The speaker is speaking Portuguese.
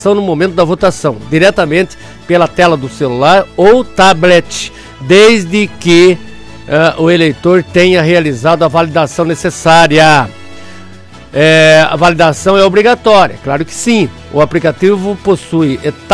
no momento da votação, diretamente pela tela do celular ou tablet, desde que o eleitor tenha realizado a validação necessária. A validação é obrigatória, claro que sim. O aplicativo possui